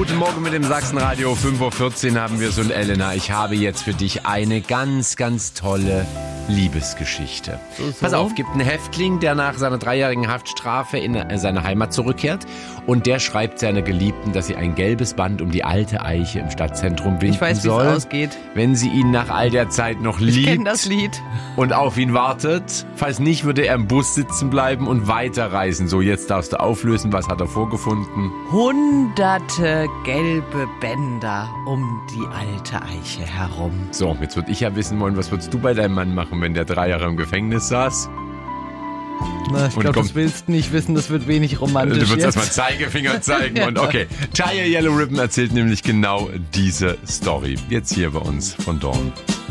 Guten Morgen mit dem Sachsenradio. 5:14 Uhr haben wir es und Elena, ich habe jetzt für dich eine ganz, ganz tolle Liebesgeschichte. So. Pass auf, gibt einen Häftling, der nach seiner 3-jährigen Haftstrafe in seine Heimat zurückkehrt und der schreibt seiner Geliebten, dass sie ein gelbes Band um die alte Eiche im Stadtzentrum binden soll. Ich weiß, wie es ausgeht. Wenn sie ihn nach all der Zeit noch liebt. Ich kenne das Lied. Und auf ihn wartet. Falls nicht, würde er im Bus sitzen bleiben und weiterreisen. So, jetzt darfst du auflösen, was hat er vorgefunden? Hunderte gelbe Bänder um die alte Eiche herum. So, jetzt würde ich ja wissen wollen, was würdest du bei deinem Mann machen, wenn der 3 Jahre im Gefängnis saß? Na, ich glaube, das willst du nicht wissen, das wird wenig romantisch. Du würdest erstmal Zeigefinger zeigen und okay. Tyre Yellow Ribbon erzählt nämlich genau diese Story. Jetzt hier bei uns von Dawn.